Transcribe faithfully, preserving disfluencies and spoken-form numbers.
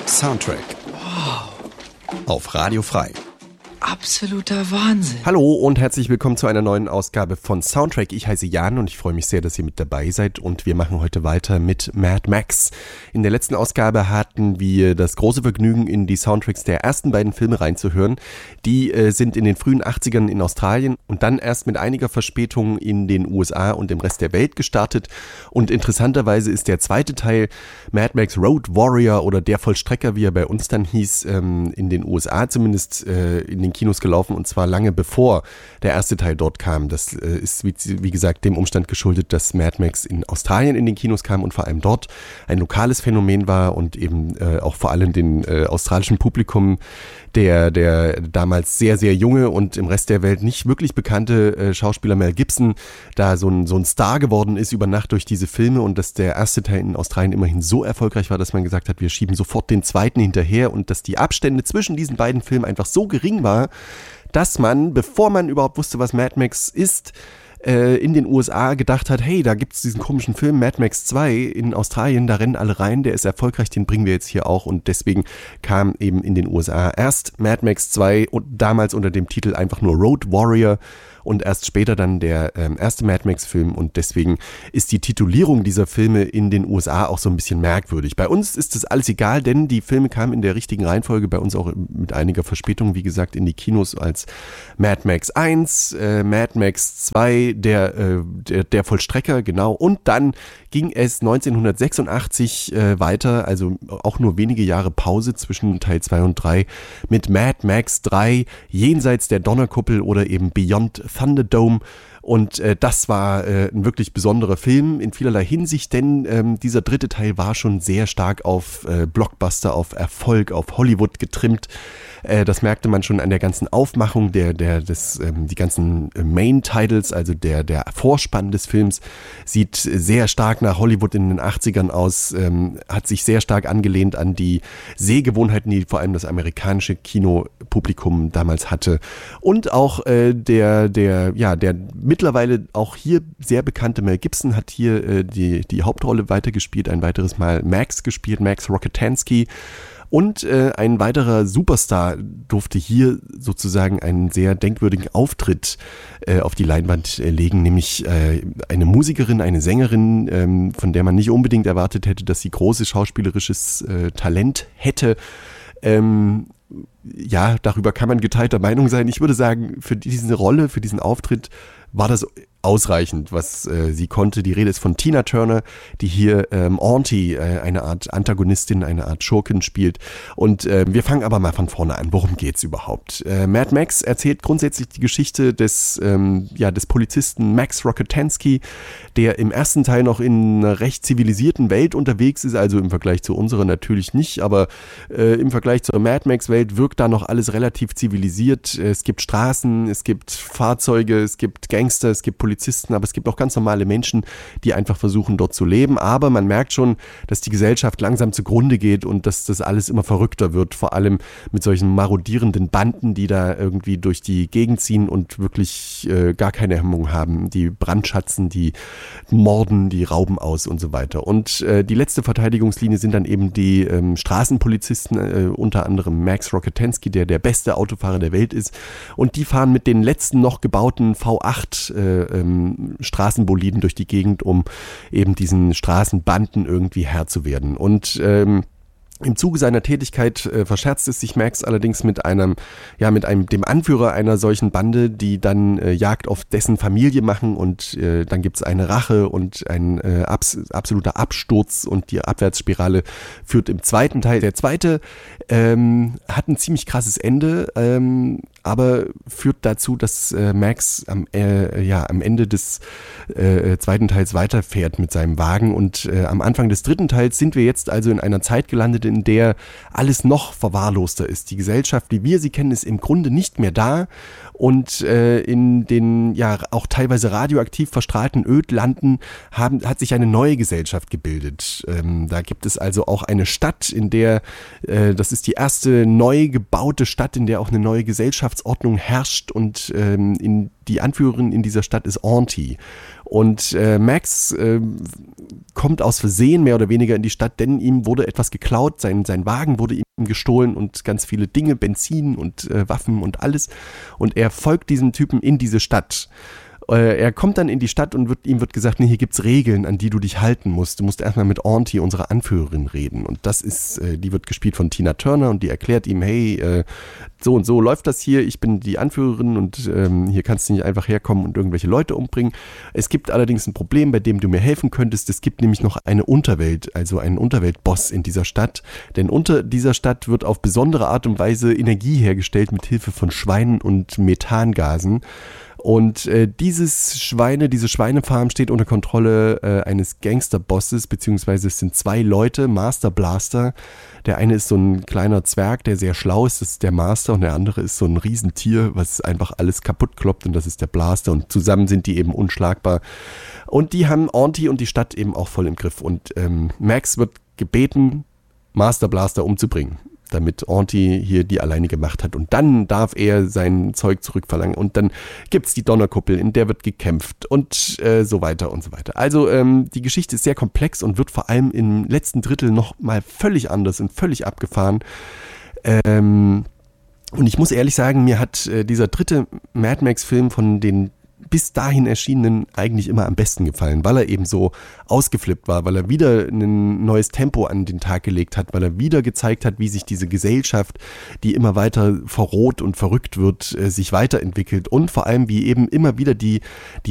Soundtrack. Wow. Auf Radio Frei. Absoluter Wahnsinn. Hallo und herzlich willkommen zu einer neuen Ausgabe von Soundtrack. Ich heiße Jan und ich freue mich sehr, dass ihr mit dabei seid und wir machen heute weiter mit Mad Max. In der letzten Ausgabe hatten wir das große Vergnügen, in die Soundtracks der ersten beiden Filme reinzuhören. Die äh, sind in den frühen achtzigern in Australien und dann erst mit einiger Verspätung in den U S A und im Rest der Welt gestartet. Und interessanterweise ist der zweite Teil, Mad Max Road Warrior oder Der Vollstrecker, wie er bei uns dann hieß, ähm, in den U S A zumindest äh, in den Kinos gelaufen und zwar lange bevor der erste Teil dort kam. Das äh, ist wie, wie gesagt dem Umstand geschuldet, dass Mad Max in Australien in den Kinos kam und vor allem dort ein lokales Phänomen war und eben äh, auch vor allem den äh, australischen Publikum, der, der damals sehr, sehr junge und im Rest der Welt nicht wirklich bekannte äh, Schauspieler Mel Gibson da so ein, so ein Star geworden ist über Nacht durch diese Filme und dass der erste Teil in Australien immerhin so erfolgreich war, dass man gesagt hat, wir schieben sofort den zweiten hinterher und dass die Abstände zwischen diesen beiden Filmen einfach so gering war, dass man, bevor man überhaupt wusste, was Mad Max ist, in den U S A gedacht hat, hey, da gibt's diesen komischen Film Mad Max zwei in Australien, da rennen alle rein, der ist erfolgreich, den bringen wir jetzt hier auch und deswegen kam eben in den U S A erst Mad Max zwei und damals unter dem Titel einfach nur Road Warrior und erst später dann der ähm, erste Mad Max-Film und deswegen ist die Titulierung dieser Filme in den U S A auch so ein bisschen merkwürdig. Bei uns ist das alles egal, denn die Filme kamen in der richtigen Reihenfolge, bei uns auch mit einiger Verspätung, wie gesagt, in die Kinos als Mad Max eins, äh, Mad Max zwei, der, äh, der, der Vollstrecker, genau, und dann ging es neunzehnhundertsechsundachtzig äh, weiter, also auch nur wenige Jahre Pause zwischen Teil zwei und drei mit Mad Max drei, Jenseits der Donnerkuppel oder eben Beyond Thunderdome. Und äh, das war äh, ein wirklich besonderer Film in vielerlei Hinsicht, denn ähm, dieser dritte Teil war schon sehr stark auf äh, Blockbuster, auf Erfolg, auf Hollywood getrimmt. Äh, das merkte man schon an der ganzen Aufmachung, der, der, des, ähm, die ganzen Main-Titles, also der, der Vorspann des Films, sieht sehr stark nach Hollywood in den achtzigern aus, ähm, hat sich sehr stark angelehnt an die Sehgewohnheiten, die vor allem das amerikanische Kinopublikum damals hatte. Und auch äh, der, der, ja, der mittlerweile auch hier sehr bekannte Mel Gibson hat hier äh, die, die Hauptrolle weitergespielt, ein weiteres Mal Max gespielt, Max Rokitansky. Und äh, ein weiterer Superstar durfte hier sozusagen einen sehr denkwürdigen Auftritt äh, auf die Leinwand äh, legen, nämlich äh, eine Musikerin, eine Sängerin, ähm, von der man nicht unbedingt erwartet hätte, dass sie großes schauspielerisches äh, Talent hätte. Ähm, ja, darüber kann man geteilter Meinung sein. Ich würde sagen, für diese Rolle, für diesen Auftritt war das ausreichend, was äh, sie konnte. Die Rede ist von Tina Turner, die hier ähm, Auntie, äh, eine Art Antagonistin, eine Art Schurkin spielt. Und äh, wir fangen aber mal von vorne an. Worum geht's überhaupt? Äh, Mad Max erzählt grundsätzlich die Geschichte des, ähm, ja, des Polizisten Max Rokitansky, der im ersten Teil noch in einer recht zivilisierten Welt unterwegs ist, also im Vergleich zu unserer natürlich nicht, aber äh, im Vergleich zur Mad Max-Welt wirkt da noch alles relativ zivilisiert. Es gibt Straßen, es gibt Fahrzeuge, es gibt Gangster, es gibt Polizisten, aber es gibt auch ganz normale Menschen, die einfach versuchen, dort zu leben. Aber man merkt schon, dass die Gesellschaft langsam zugrunde geht und dass das alles immer verrückter wird, vor allem mit solchen marodierenden Banden, die da irgendwie durch die Gegend ziehen und wirklich äh, gar keine Hemmung haben. Die brandschatzen, die morden, die rauben aus und so weiter. Und äh, die letzte Verteidigungslinie sind dann eben die ähm, Straßenpolizisten, äh, unter anderem Max Rokitansky, der der beste Autofahrer der Welt ist. Und die fahren mit den letzten noch gebauten V acht äh, ähm, Straßenboliden durch die Gegend, um eben diesen Straßenbanden irgendwie Herr zu werden. Und ähm, im Zuge seiner Tätigkeit äh, verscherzt es sich Max allerdings mit einem, ja, mit einem, dem Anführer einer solchen Bande, die dann äh, Jagd auf dessen Familie machen und äh, dann gibt's eine Rache und ein äh, abs- absoluter Absturz und die Abwärtsspirale führt im zweiten Teil. Der zweite ähm, hat ein ziemlich krasses Ende, ähm, aber führt dazu, dass äh, Max am, äh, ja, am Ende des äh, zweiten Teils weiterfährt mit seinem Wagen und äh, am Anfang des dritten Teils sind wir jetzt also in einer Zeit gelandet, in der alles noch verwahrloster ist. Die Gesellschaft, wie wir sie kennen, ist im Grunde nicht mehr da und äh, in den ja auch teilweise radioaktiv verstrahlten Ödlanden haben, hat sich eine neue Gesellschaft gebildet. Ähm, da gibt es also auch eine Stadt, in der, äh, das ist die erste neu gebaute Stadt, in der auch eine neue Gesellschaftsordnung herrscht und ähm, in die Anführerin in dieser Stadt ist Auntie. Und äh, Max äh, kommt aus Versehen mehr oder weniger in die Stadt, denn ihm wurde etwas geklaut, sein, sein Wagen wurde ihm gestohlen und ganz viele Dinge, Benzin und äh, Waffen und alles. Und er folgt diesem Typen in diese Stadt. Er kommt dann in die Stadt und wird, ihm wird gesagt, nee, hier gibt's Regeln, an die du dich halten musst. Du musst erstmal mit Auntie, unserer Anführerin, reden. Und das ist, die wird gespielt von Tina Turner und die erklärt ihm, hey, so und so läuft das hier, ich bin die Anführerin und ähm, hier kannst du nicht einfach herkommen und irgendwelche Leute umbringen. Es gibt allerdings ein Problem, bei dem du mir helfen könntest. Es gibt nämlich noch eine Unterwelt, also einen Unterweltboss in dieser Stadt. Denn unter dieser Stadt wird auf besondere Art und Weise Energie hergestellt mit Hilfe von Schweinen und Methangasen. Und äh, dieses Schweine, diese Schweinefarm steht unter Kontrolle äh, eines Gangsterbosses, beziehungsweise es sind zwei Leute, Master Blaster. Der eine ist so ein kleiner Zwerg, der sehr schlau ist, das ist der Master, und der andere ist so ein Riesentier, was einfach alles kaputt kloppt, und das ist der Blaster, und zusammen sind die eben unschlagbar. Und die haben Auntie und die Stadt eben auch voll im Griff. Und ähm, Max wird gebeten, Master Blaster umzubringen, damit Auntie hier die alleinige Macht hat. Und dann darf er sein Zeug zurückverlangen. Und dann gibt's die Donnerkuppel, in der wird gekämpft und äh, so weiter und so weiter. Also ähm, die Geschichte ist sehr komplex und wird vor allem im letzten Drittel noch mal völlig anders und völlig abgefahren. Ähm, und ich muss ehrlich sagen, mir hat äh, dieser dritte Mad Max-Film von den bis dahin erschienenen eigentlich immer am besten gefallen, weil er eben so ausgeflippt war, weil er wieder ein neues Tempo an den Tag gelegt hat, weil er wieder gezeigt hat, wie sich diese Gesellschaft, die immer weiter verroht und verrückt wird, sich weiterentwickelt, und vor allem wie eben immer wieder die, die